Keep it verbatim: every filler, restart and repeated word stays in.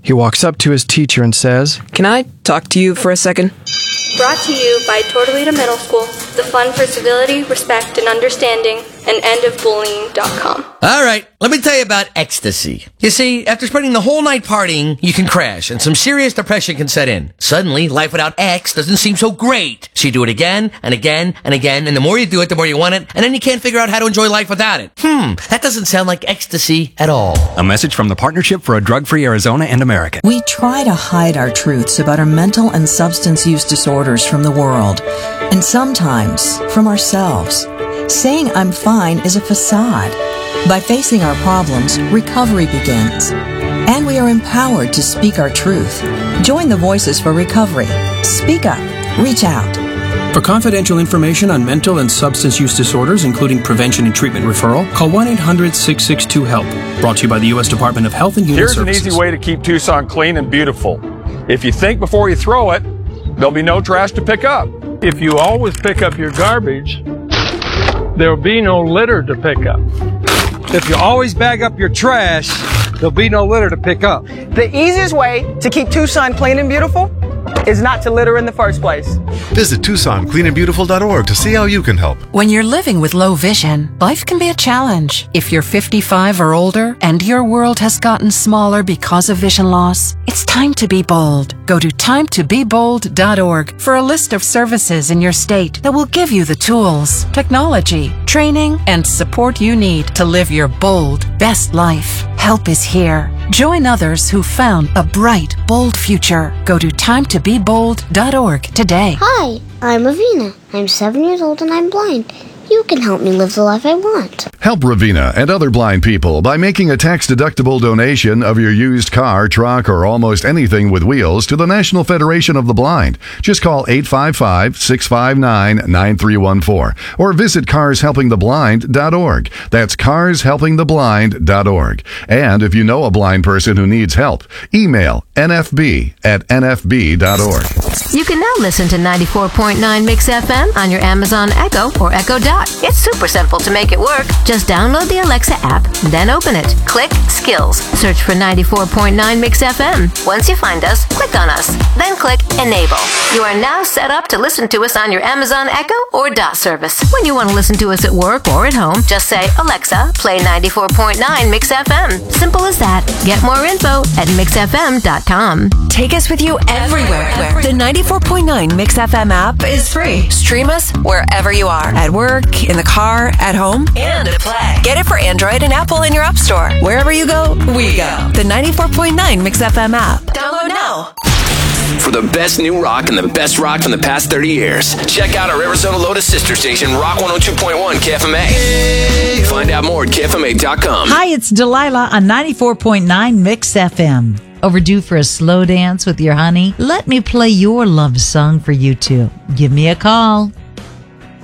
He walks up to his teacher and says, "Can I talk to you for a second?" Brought to you by Tortolita Middle School, the Fund for Civility, Respect, and Understanding, and end of bullying dot com. All right, let me tell you about ecstasy. You see, after spending the whole night partying, you can crash, and some serious depression can set in. Suddenly, life without X doesn't seem so great. So you do it again, and again, and again, and the more you do it, the more you want it, and then you can't figure out how to enjoy life without it. Hmm, that doesn't sound like ecstasy at all. A message from the Partnership for a Drug-Free Arizona and America. We try to hide our truths about our mental and substance use disorders from the world, and sometimes from ourselves. Saying I'm fine is a facade. By facing our problems, recovery begins. And we are empowered to speak our truth. Join the Voices for Recovery. Speak up. Reach out. For confidential information on mental and substance use disorders, including prevention and treatment referral, call one eight hundred six six two HELP. Brought to you by the U S Department of Health and Human Here's Services. an easy way to keep Tucson clean and beautiful. If you think before you throw it, there'll be no trash to pick up. If you always pick up your garbage, there'll be no litter to pick up. If you always bag up your trash, there'll be no litter to pick up. The easiest way to keep Tucson clean and beautiful is not to litter in the first place. Visit Tucson Clean and Beautiful dot org to see how you can help. When you're living with low vision, life can be a challenge. If you're fifty-five or older and your world has gotten smaller because of vision loss, it's time to be bold. Go to time to be bold dot org for a list of services in your state that will give you the tools, technology, training, and support you need to live your bold, best life. Help is here. Join others who found a bright, bold future. Go to time to be bold dot org today. Hi, I'm Avina. I'm seven years old and I'm blind. You can help me live the life I want. Help Ravina and other blind people by making a tax-deductible donation of your used car, truck, or almost anything with wheels to the National Federation of the Blind. Just call eight five five, six five nine, nine three one four or visit cars helping the blind dot org. That's cars helping the blind dot org. And if you know a blind person who needs help, email N F B at N F B dot org. You can now listen to ninety-four point nine Mix F M on your Amazon Echo or Echo Dot. It's super simple to make it work. Just download the Alexa app, then open it. Click Skills. Search for ninety-four point nine Mix F M. Once you find us, click on us. Then click Enable. You are now set up to listen to us on your Amazon Echo or Dot service. When you want to listen to us at work or at home, just say, Alexa, play ninety-four point nine Mix F M. Simple as that. Get more info at mix f m dot com. Take us with you everywhere. everywhere. The ninety-four point nine Mix F M app is free. Stream us wherever you are. At work, in the car, at home, and at play. Get it for Android and Apple in your app store. Wherever you go, we go. The ninety-four point nine Mix F M app. Download now. For the best new rock and the best rock from the past thirty years, check out our Arizona Lotus sister station, Rock one oh two point one K F M A. Find out more at K F M A dot com. Hi, it's Delilah on ninety-four point nine Mix F M. Overdue for a slow dance with your honey? Let me play your love song for you too. Give me a call.